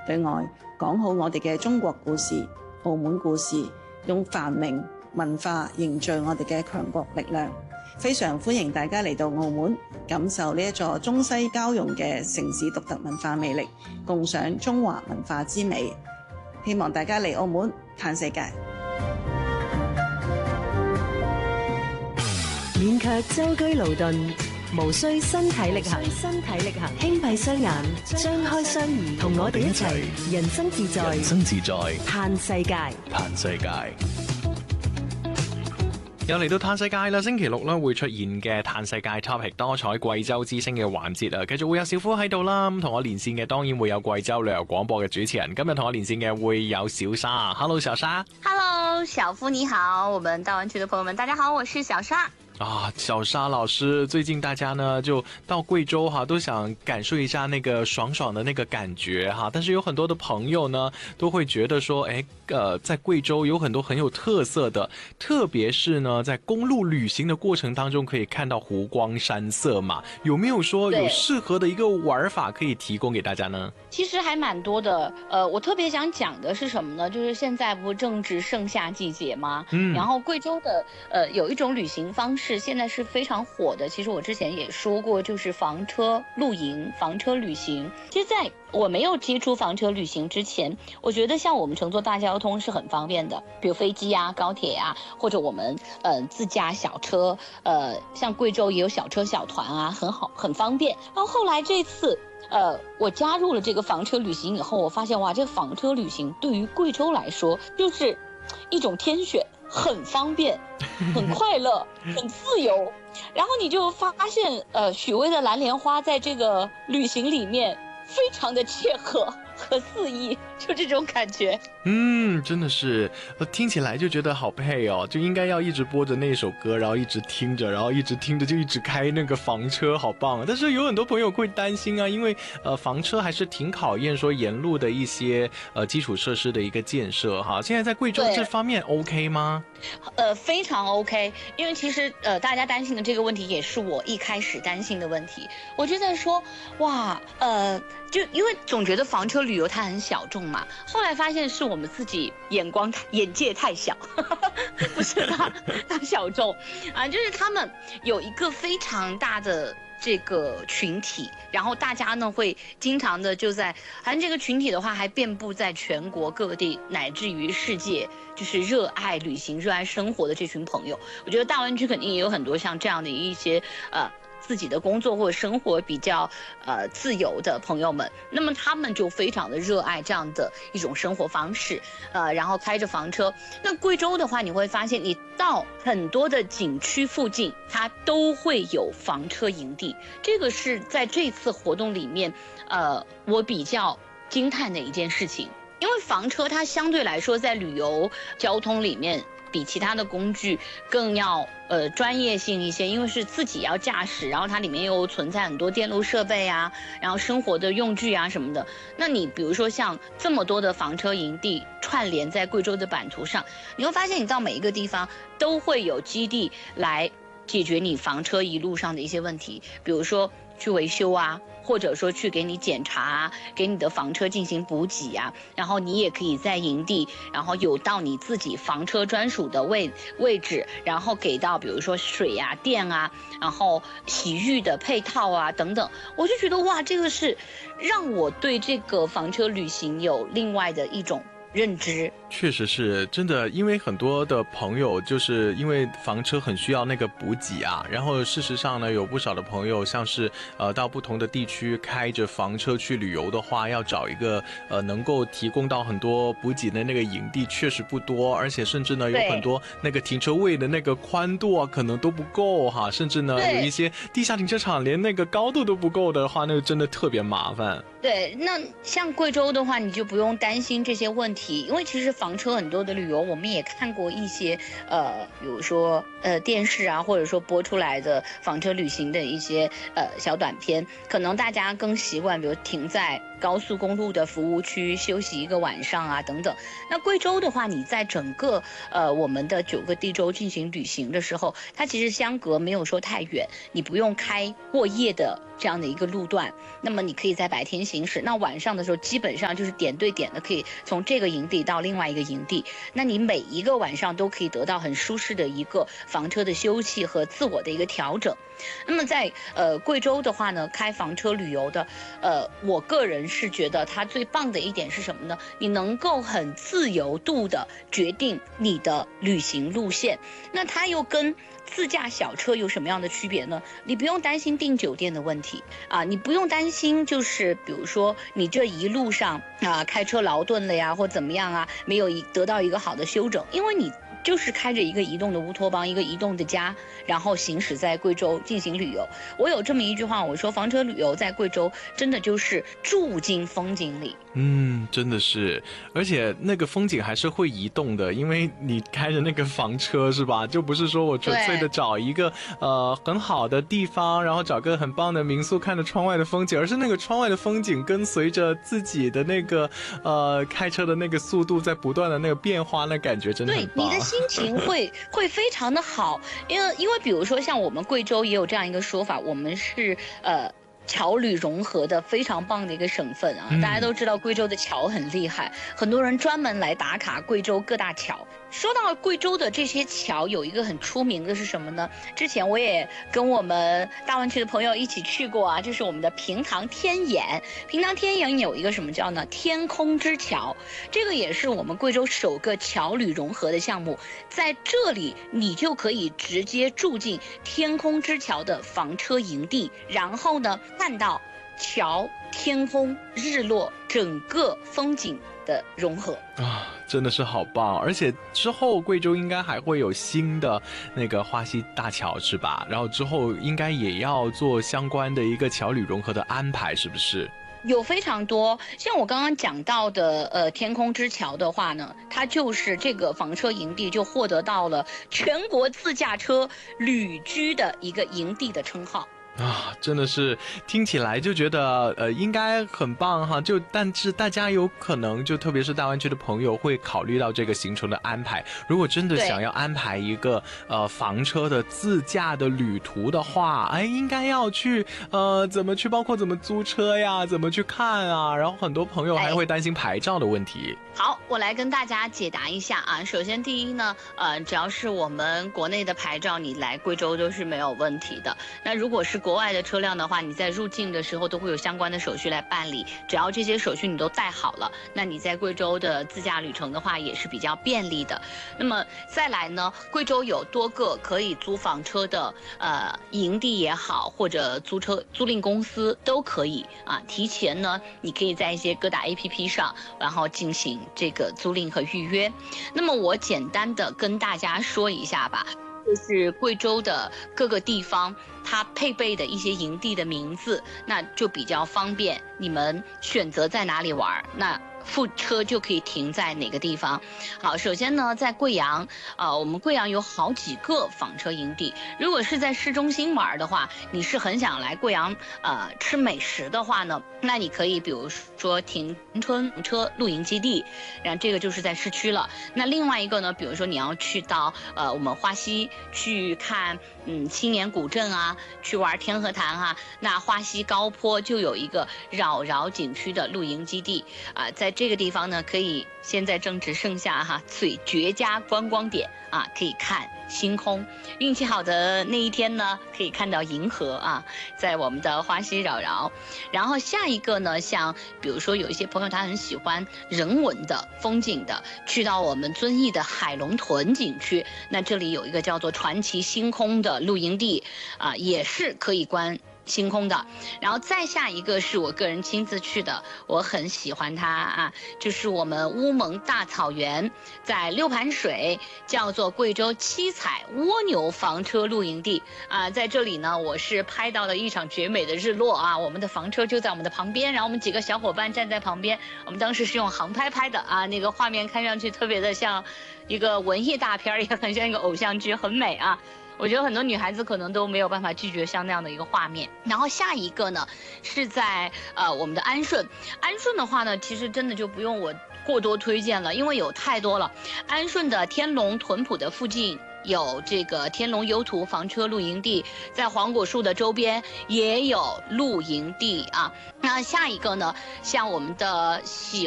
對外講好我哋嘅中國故事、澳門故事，用繁榮文化凝聚我哋嘅強國力量。非常歡迎大家嚟到澳門，感受呢一座中西交融嘅城市獨特文化魅力，共賞中華文化之美。希望大家嚟澳門嘆世界。 免卻舟車勞頓，無需身體力行，輕閉雙眼，張開雙耳，同我哋一齊人生自在，嘆世界。 又嚟到嘆世界啦！星期六咧會出現嘅嘆世界 topic 多彩貴州之聲嘅環節啊，繼續會有小夫喺度啦。咁同我連線嘅當然會有貴州旅遊廣播嘅主持人。今日同我連線嘅會有小沙。Hello， 小沙。 Hello， 小夫你好，我們大灣區的朋友們，大家好，我是小沙。 小沙老師，最近大家呢就到貴州哈，都想感受一下那個爽爽的那個感覺哈。但是有很多的朋友呢，都會覺得說，在貴州有很多很有特色的，特別是呢，在公路旅行的過程當中，可以看到湖光山色嘛。有沒有說有適合的一個玩法可以提供給大家呢？ 其實還蠻多的。我特別想講的是什麼呢？就是現在不正值盛夏季節嗎？然後貴州的有一種旅行方式。現在是非常火的，其實我之前也說過，就是房車露營、房車旅行。其實在我沒有接觸房車旅行之前，我覺得像我們乘坐大交通是很方便的，比如飛機啊、高鐵啊，或者我們自駕小車，像貴州也有小車小團啊，很好，很方便。然後後來這次我加入了這個房車旅行以後，我發現哇，這個房車旅行對於貴州來說就是一種天選。很方便，很快樂，很自由，然後你就發現許巍的藍蓮花在這個旅行裡面非常的切合和肆意，就這種感覺。 真的是聽起來就覺得好配哦，就應該要一直播着那首歌，然後一直聽着，然後一直聽着就一直開那個房車，好棒啊！但是有很多朋友會擔心啊，因為房車還是挺考驗說沿路的一些基礎設施的一個建設哈。現在在貴州這方面 OK 嗎？ 非常 OK， 因為其實大家擔心的這個問題也是我一開始擔心的問題。我就在說哇，就因為總覺得房車旅遊它很小眾嘛，後來發現是我們自己眼界太小，不是它小眾啊，就是他們有一個非常大的這個群體，然後大家呢會經常的就在，反正這個群體的話還遍布在全國各地乃至於世界，就是熱愛旅行、熱愛生活的這群朋友。我覺得大灣區肯定也有很多像這樣的一些自己的工作或者生活比較自由的朋友們，那麼他們就非常的熱愛這樣的一種生活方式，然後開着房車。那貴州的話，你會發現你到很多的景區附近，它都會有房車營地。這個是在這次活動裡面，我比較驚嘆的一件事情，因為房車它相對來說在旅遊交通裡面，比其他的工具更要專業性一些，因為是自己要駕駛，然後它裡面又存在很多電路設備啊，然後生活的用具啊什麼的。那你比如說像這麼多的房車營地串聯在貴州的版圖上，你會發現你到每一個地方都會有基地來解決你房車一路上的一些問題，比如說去維修啊，或者說去給你檢查啊，給你的房車進行補給啊，然後你也可以在營地，然後有到你自己房車專屬的位置，然後給到比如說水啊、電啊，然後洗浴的配套啊等等，我就覺得哇，這個是讓我對這個房車旅行有另外的一種認知。 確實是真的，因為很多的朋友就是因為房車很需要那個補給啊，然後事實上呢，有不少的朋友像是到不同的地區開着房車去旅遊的話，要找一個能夠提供到很多補給的那個營地確實不多，而且甚至呢有很多那個停車位的那個寬度啊可能都不夠哈，甚至呢有一些地下停車場連那個高度都不夠的話，那個真的特別麻煩。 對，那像貴州的話，你就不用擔心這些問題，因為其實房車很多的旅遊，我們也看過一些比如說電視啊，或者說播出來的房車旅行的一些小短片，可能大家更習慣，比如停在高速公路的服务区休息1个晚上啊等等。那贵州的话，你在整个我们的9个地州进行旅行的时候，它其实相隔没有说太远，你不用开过夜的这样的一个路段，那么你可以在白天行驶，那晚上的时候基本上就是点对点的，可以从这个营地到另外一个营地，那你每一个晚上都可以得到很舒适的一个房车的休憩和自我的一个调整。那么在贵州的话呢，开房车旅游的，我个人是觉得它最棒的一点是什么呢？你能够很自由度的决定你的旅行路线。那它又跟自驾小车有什么样的区别呢？你不用担心订酒店的问题啊，你不用担心就是比如说你这一路上啊开车劳顿了呀，或怎么样啊，没有得到一个好的休整，因为你就是开着一个移动的乌托邦，一个移动的家，然后行驶在贵州进行旅游。我有这么一句话，我说房车旅游在贵州真的就是住进风景里。 真的是，而且那个风景还是会移动的，因为你开着那个房车是吧，就不是说我纯粹的找一个很好的地方，然后找个很棒的民宿看着窗外的风景，而是那个窗外的风景跟随着自己的那个开车的那个速度在不断的那个变化，那感觉真的很棒。 对，你的心情会非常的好，因为比如说像我们贵州也有这样一个说法，我们是桥旅融合的非常棒的一个省份啊，大家都知道贵州的桥很厉害，很多人专门来打卡贵州各大桥。说到贵州的这些桥，有一个很出名的是什么呢？之前我也跟我们大湾区的朋友一起去过啊，就是我们的平塘天眼。平塘天眼有一个什么叫呢？天空之桥，这个也是我们贵州首个桥旅融合的项目。在这里，你就可以直接住进天空之桥的房车营地，然后呢，看到桥、天空、日落整个风景的融合啊，真的是好棒！而且之后贵州应该还会有新的那个花溪大桥是吧？然后之后应该也要做相关的一个桥旅融合的安排，是不是？ 有非常多，像我刚刚讲到的天空之桥的话呢，它就是这个房车营地就获得到了全国自驾车旅居的一个营地的称号。 啊，真的是听起来就觉得应该很棒哈，但是大家有可能就特别是大湾区的朋友会考虑到这个行程的安排，如果真的想要安排一个房车的自驾的旅途的话，应该要去怎么去，包括怎么租车呀，怎么去看啊，然后很多朋友还会担心牌照的问题。 好，我来跟大家解答一下啊。首先第一呢，只要是我们国内的牌照，你来贵州都是没有问题的。那如果是国外的车辆的话，你在入境的时候都会有相关的手续来办理，只要这些手续你都带好了，那你在贵州的自驾旅程的话也是比较便利的。那么再来呢，贵州有多个可以租房车的营地也好，或者租赁公司都可以啊。提前呢，你可以在一些各大 APP 上，然后进行这个租赁和预约。那么我简单的跟大家说一下吧，就是贵州的各个地方它配备的一些营地的名字，那就比较方便你们选择在哪里玩，那副车就可以停在哪个地方。好，首先呢，在贵阳我们贵阳有好几个房车营地。如果是在市中心玩的话，你是很想来贵阳吃美食的话呢，那你可以比如说停春车露营基地，然后这个就是在市区了。那另外一个呢，比如说你要去到我们花溪去看青年古镇啊，去玩天河潭啊，那花溪高坡就有一个扰景区的露营基地啊，在这个地方呢，可以现在正值盛夏最绝佳观光点啊，可以看星空。运气好的那一天呢，可以看到银河啊，在我们的花溪扰。然后下一个呢，像比如说有一些朋友他很喜欢人文的风景的，去到我们遵义的海龙屯景区，那这里有一个叫做传奇星空的露营地啊，也是可以观星空的。然后再下一个是我个人亲自去的，我很喜欢它啊，就是我们乌蒙大草原，在六盘水，叫做贵州七彩蜗牛房车露营地啊。在这里呢，我是拍到了一场绝美的日落啊，我们的房车就在我们的旁边，然后我们几个小伙伴站在旁边，我们当时是用航拍拍的啊，那个画面看上去特别的像一个文艺大片，也很像一个偶像剧，很美啊。 我觉得很多女孩子可能都没有办法拒绝像那样的一个画面。然后下一个呢，是在我们的安顺。安顺的话呢，其实真的就不用我过多推荐了，因为有太多了。安顺的天龙屯埔的附近有这个天龙优途房车露营地，在黄果树的周边也有露营地啊。那下一个呢，像我们的喜